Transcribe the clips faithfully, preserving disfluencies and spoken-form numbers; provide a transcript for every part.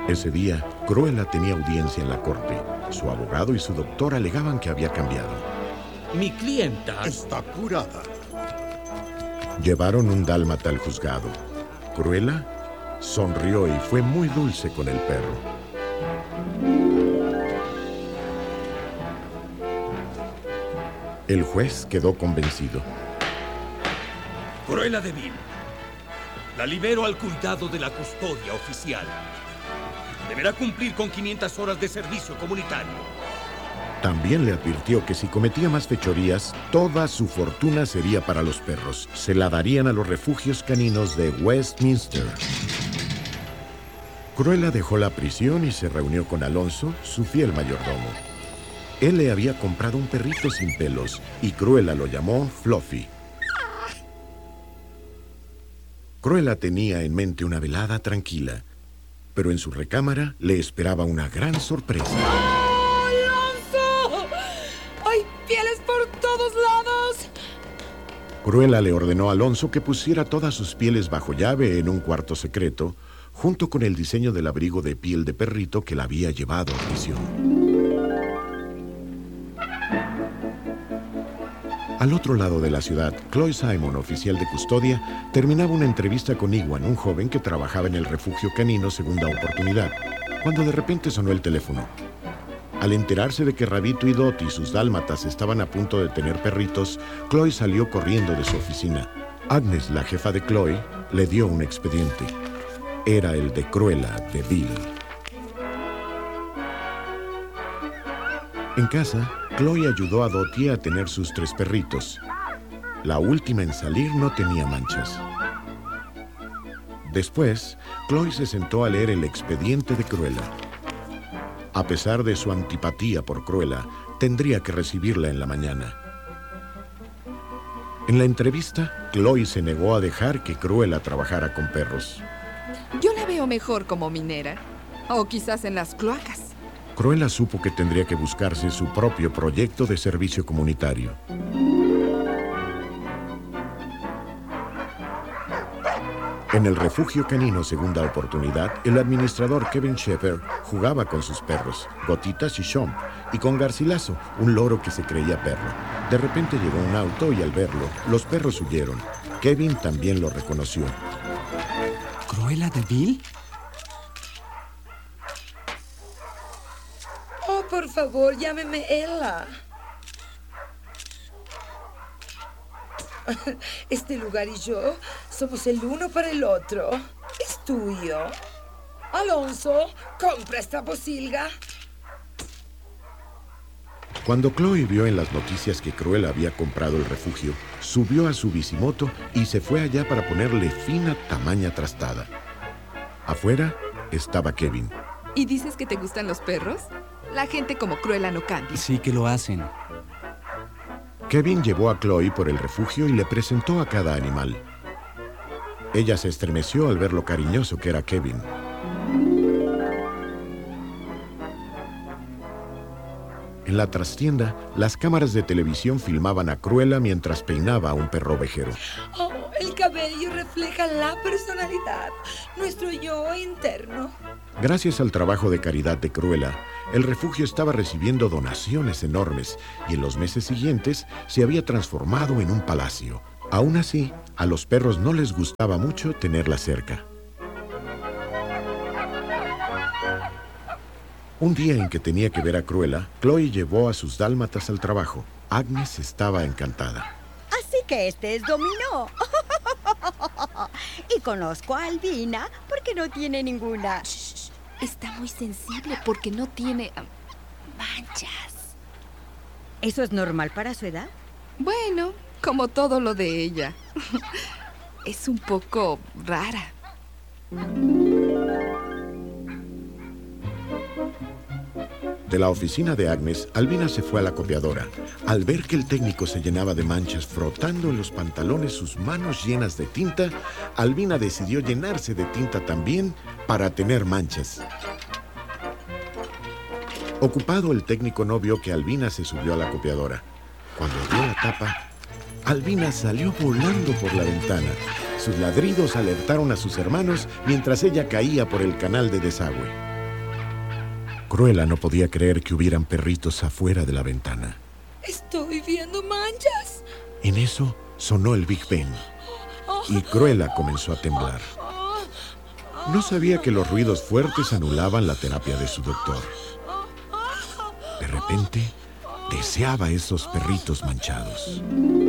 Ese día, Cruella tenía audiencia en la corte. Su abogado y su doctor alegaban que había cambiado. Mi clienta está curada. Llevaron un dálmata al juzgado. Cruella sonrió y fue muy dulce con el perro. El juez quedó convencido. Cruella de Vil, la libero al cuidado de la custodia oficial. Deberá cumplir con quinientas horas de servicio comunitario. También le advirtió que si cometía más fechorías, toda su fortuna sería para los perros. Se la darían a los refugios caninos de Westminster. Cruella dejó la prisión y se reunió con Alonso, su fiel mayordomo. Él le había comprado un perrito sin pelos y Cruella lo llamó Fluffy. Cruella tenía en mente una velada tranquila, pero en su recámara le esperaba una gran sorpresa. ¡Oh, Alonso! ¡Hay pieles por todos lados! Cruella le ordenó a Alonso que pusiera todas sus pieles bajo llave en un cuarto secreto, junto con el diseño del abrigo de piel de perrito que la había llevado a prisión. Al otro lado de la ciudad, Chloe Simon, oficial de custodia, terminaba una entrevista con Iwan, un joven que trabajaba en el refugio canino Segunda Oportunidad, cuando de repente sonó el teléfono. Al enterarse de que Rabito y Dot y sus dálmatas estaban a punto de tener perritos, Chloe salió corriendo de su oficina. Agnes, la jefa de Chloe, le dio un expediente. Era el de Cruella de Vil. En casa, Chloe ayudó a Dottie a tener sus tres perritos. La última en salir no tenía manchas. Después, Chloe se sentó a leer el expediente de Cruella. A pesar de su antipatía por Cruella, tendría que recibirla en la mañana. En la entrevista, Chloe se negó a dejar que Cruella trabajara con perros. Yo la veo mejor como minera, o quizás en las cloacas. Cruella supo que tendría que buscarse su propio proyecto de servicio comunitario. En el refugio canino Segunda Oportunidad, el administrador Kevin Shepherd jugaba con sus perros, Gotitas y Chomp, y con Garcilaso, un loro que se creía perro. De repente llegó un auto y al verlo, los perros huyeron. Kevin también lo reconoció. ¿Cruella de Vil? Oh, por favor, llámeme Ella. Este lugar y yo somos el uno para el otro. Es tuyo. Alonso, compra esta posilga. Cuando Chloe vio en las noticias que Cruella había comprado el refugio, subió a su bicimoto y se fue allá para ponerle fin a tamaña trastada. Afuera estaba Kevin. ¿Y dices que te gustan los perros? La gente como Cruella no cambia. Sí que lo hacen. Kevin llevó a Chloe por el refugio y le presentó a cada animal. Ella se estremeció al ver lo cariñoso que era Kevin. En la trastienda, las cámaras de televisión filmaban a Cruella mientras peinaba a un perro ovejero. Oh, el cabello refleja la personalidad, nuestro yo interno. Gracias al trabajo de caridad de Cruella, el refugio estaba recibiendo donaciones enormes y en los meses siguientes se había transformado en un palacio. Aún así, a los perros no les gustaba mucho tenerla cerca. Un día en que tenía que ver a Cruella, Chloe llevó a sus dálmatas al trabajo. Agnes estaba encantada. Así que este es Dominó. Y conozco a Albina porque no tiene ninguna... Shh, está muy sensible porque no tiene um, manchas. ¿Eso es normal para su edad? Bueno, como todo lo de ella. Es un poco rara. De la oficina de Agnes, Albina se fue a la copiadora. Al ver que el técnico se llenaba de manchas frotando en los pantalones sus manos llenas de tinta, Albina decidió llenarse de tinta también para tener manchas. Ocupado, el técnico no vio que Albina se subió a la copiadora. Cuando abrió la tapa, Albina salió volando por la ventana. Sus ladridos alertaron a sus hermanos mientras ella caía por el canal de desagüe. Cruella no podía creer que hubieran perritos afuera de la ventana. Estoy viendo manchas. En eso sonó el Big Ben y Cruella comenzó a temblar. No sabía que los ruidos fuertes anulaban la terapia de su doctor. De repente, deseaba esos perritos manchados.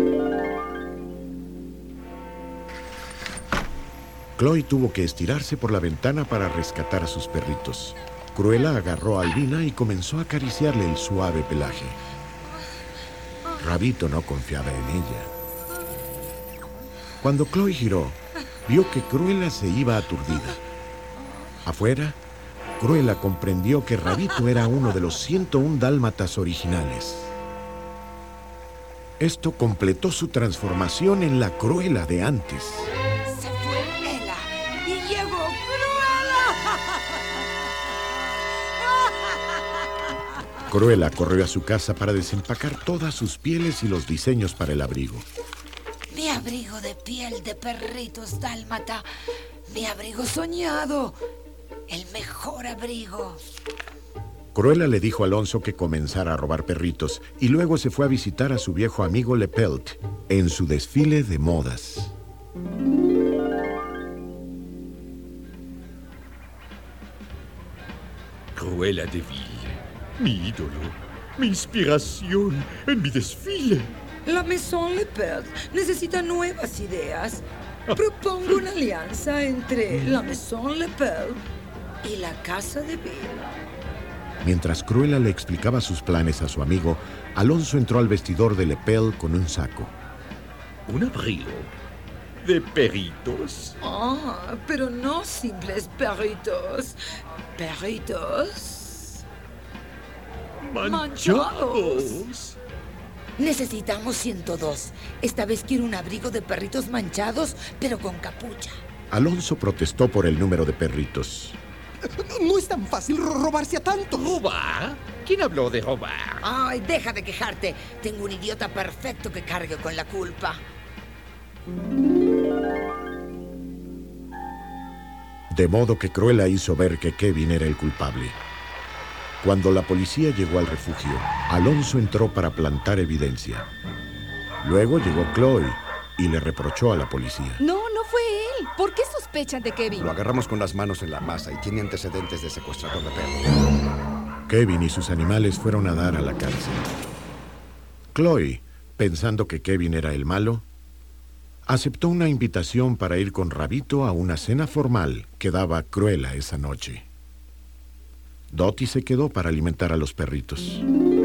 Chloe tuvo que estirarse por la ventana para rescatar a sus perritos. Cruella agarró a Albina y comenzó a acariciarle el suave pelaje. Rabito no confiaba en ella. Cuando Chloe giró, vio que Cruella se iba aturdida. Afuera, Cruella comprendió que Rabito era uno de los ciento un dálmatas originales. Esto completó su transformación en la Cruella de antes. Se fue Ela y llegó Cruella. Cruella corrió a su casa para desempacar todas sus pieles y los diseños para el abrigo. Mi abrigo de piel de perritos dálmata. Mi abrigo soñado. El mejor abrigo. Cruella le dijo a Alonso que comenzara a robar perritos y luego se fue a visitar a su viejo amigo Lepelt en su desfile de modas. Cruella de Vil, mi ídolo, mi inspiración en mi desfile. La Maison Lepelt necesita nuevas ideas. Propongo una alianza entre la Maison Lepelt y la Casa de Vil. Mientras Cruella le explicaba sus planes a su amigo, Alonso entró al vestidor de Lepel con un saco. ¿Un abrigo de perritos? Ah, pero no simples perritos. Perritos ¡Manchados! Necesitamos ciento dos. Esta vez quiero un abrigo de perritos manchados, pero con capucha. Alonso protestó por el número de perritos. No es tan fácil robarse a tanto. ¿Robar? ¿Quién habló de robar? Ay, deja de quejarte. Tengo un idiota perfecto que cargue con la culpa. De modo que Cruella hizo ver que Kevin era el culpable. Cuando la policía llegó al refugio, Alonso entró para plantar evidencia. Luego llegó Chloe y le reprochó a la policía. No, no fue él. ¿Por qué sospechan de Kevin? Lo agarramos con las manos en la masa y tiene antecedentes de secuestrador de perros. Kevin y sus animales fueron a dar a la cárcel. Chloe, pensando que Kevin era el malo, aceptó una invitación para ir con Rabito a una cena formal que daba Cruella esa noche. Dottie se quedó para alimentar a los perritos.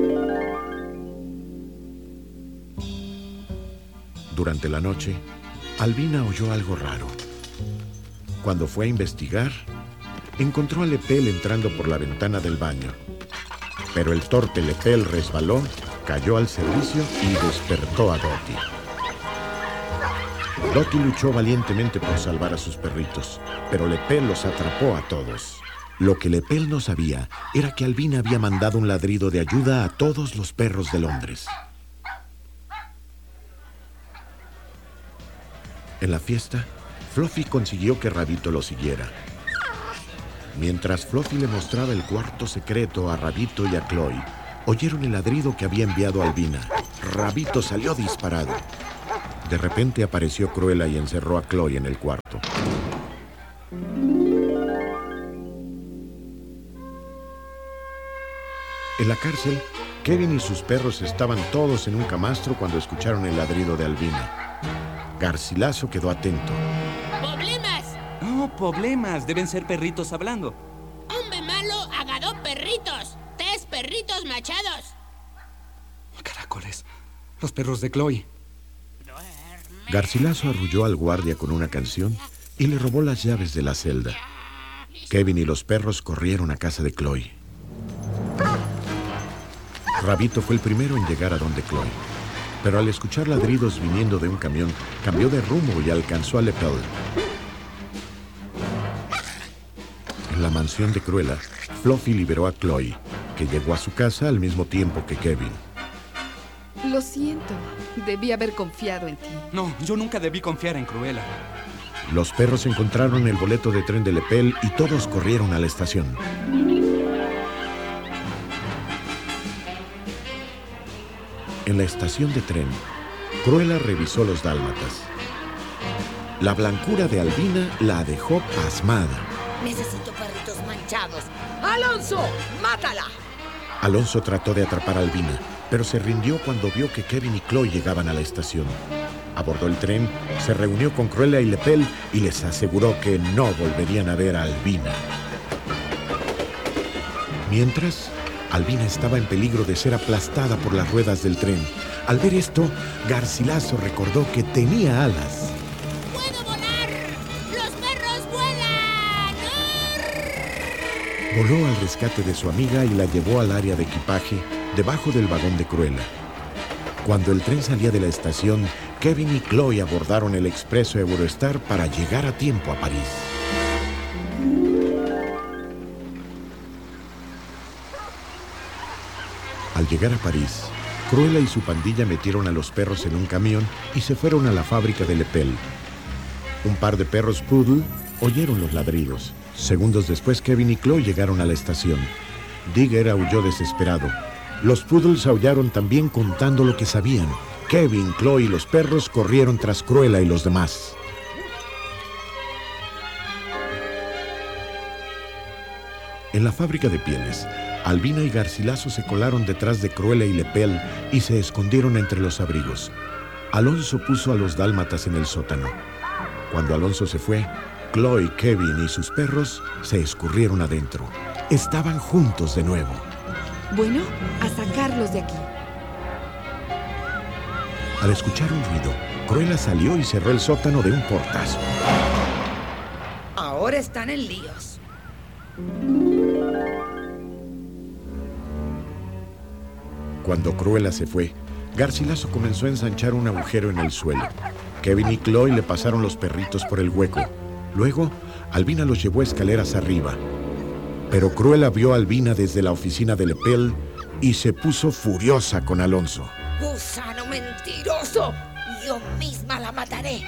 Durante la noche, Albina oyó algo raro. Cuando fue a investigar, encontró a Lepel entrando por la ventana del baño. Pero el torpe Lepel resbaló, cayó al servicio y despertó a Dottie. Dottie luchó valientemente por salvar a sus perritos, pero Lepel los atrapó a todos. Lo que Lepel no sabía era que Albina había mandado un ladrido de ayuda a todos los perros de Londres. En la fiesta, Fluffy consiguió que Rabito lo siguiera. Mientras Fluffy le mostraba el cuarto secreto a Rabito y a Chloe, oyeron el ladrido que había enviado Albina. Rabito salió disparado. De repente apareció Cruella y encerró a Chloe en el cuarto. En la cárcel, Kevin y sus perros estaban todos en un camastro cuando escucharon el ladrido de Albina. Garcilaso quedó atento. ¡Problemas! No, problemas. Deben ser perritos hablando. ¡Hombre malo agarró perritos! ¡Tres perritos machados! Caracoles. Los perros de Chloe. Garcilaso arrulló al guardia con una canción y le robó las llaves de la celda. Kevin y los perros corrieron a casa de Chloe. Rabito fue el primero en llegar a donde Chloe, pero al escuchar ladridos viniendo de un camión, cambió de rumbo y alcanzó a Lepel. En la mansión de Cruella, Fluffy liberó a Chloe, que llegó a su casa al mismo tiempo que Kevin. Lo siento. Debí haber confiado en ti. No, yo nunca debí confiar en Cruella. Los perros encontraron el boleto de tren de Lepel y todos corrieron a la estación. En la estación de tren, Cruella revisó los dálmatas. La blancura de Albina la dejó pasmada. Necesito perritos manchados. ¡Alonso! ¡Mátala! Alonso trató de atrapar a Albina, pero se rindió cuando vio que Kevin y Chloe llegaban a la estación. Abordó el tren, se reunió con Cruella y Lepel y les aseguró que no volverían a ver a Albina. Mientras, Albina estaba en peligro de ser aplastada por las ruedas del tren. Al ver esto, Garcilaso recordó que tenía alas. ¡Puedo volar! ¡Los perros vuelan! Voló al rescate de su amiga y la llevó al área de equipaje, debajo del vagón de Cruella. Cuando el tren salía de la estación, Kevin y Chloe abordaron el expreso Eurostar para llegar a tiempo a París. Al llegar a París, Cruella y su pandilla metieron a los perros en un camión y se fueron a la fábrica de Lepel. Un par de perros poodle oyeron los ladridos. Segundos después, Kevin y Chloe llegaron a la estación. Digger aulló desesperado. Los poodles aullaron también contando lo que sabían. Kevin, Chloe y los perros corrieron tras Cruella y los demás. En la fábrica de pieles, Albina y Garcilaso se colaron detrás de Cruella y Lepel y se escondieron entre los abrigos. Alonso puso a los dálmatas en el sótano. Cuando Alonso se fue, Chloe, Kevin y sus perros se escurrieron adentro. Estaban juntos de nuevo. Bueno, a sacarlos de aquí. Al escuchar un ruido, Cruella salió y cerró el sótano de un portazo. Ahora están en líos. Cuando Cruella se fue, Garcilaso comenzó a ensanchar un agujero en el suelo. Kevin y Chloe le pasaron los perritos por el hueco. Luego, Albina los llevó escaleras arriba. Pero Cruella vio a Albina desde la oficina de Lepel y se puso furiosa con Alonso. ¡Gusano mentiroso! Yo misma la mataré.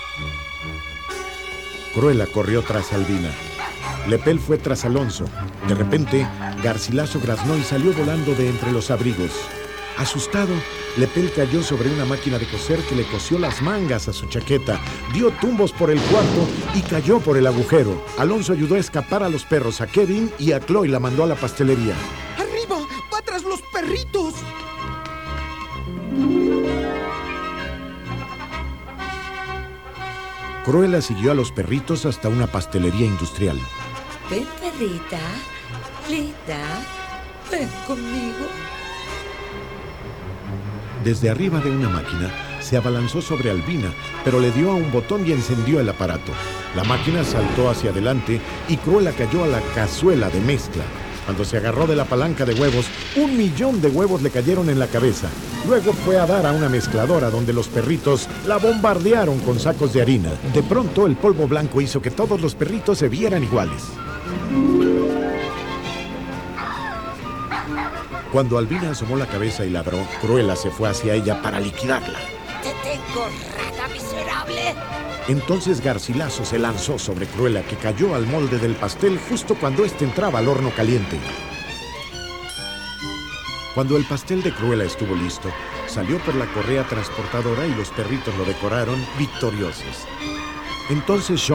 Cruella corrió tras Albina. Lepel fue tras Alonso. De repente, Garcilaso graznó y salió volando de entre los abrigos. Asustado, Lepel cayó sobre una máquina de coser que le cosió las mangas a su chaqueta, dio tumbos por el cuarto y cayó por el agujero. Alonso ayudó a escapar a los perros, a Kevin y a Chloe la mandó a la pastelería. ¡Arriba! ¡Va tras los perritos! Cruella siguió a los perritos hasta una pastelería industrial. Ven, perrita. Linda. Ven conmigo. Desde arriba de una máquina, se abalanzó sobre Albina, pero le dio a un botón y encendió el aparato. La máquina saltó hacia adelante y Cruella cayó a la cazuela de mezcla. Cuando se agarró de la palanca de huevos, un millón de huevos le cayeron en la cabeza. Luego fue a dar a una mezcladora donde los perritos la bombardearon con sacos de harina. De pronto, el polvo blanco hizo que todos los perritos se vieran iguales. Cuando Albina asomó la cabeza y ladró, Cruella se fue hacia ella para liquidarla. ¡Te tengo, rata miserable! Entonces Garcilaso se lanzó sobre Cruella, que cayó al molde del pastel justo cuando éste entraba al horno caliente. Cuando el pastel de Cruella estuvo listo, salió por la correa transportadora y los perritos lo decoraron victoriosos. Entonces Sean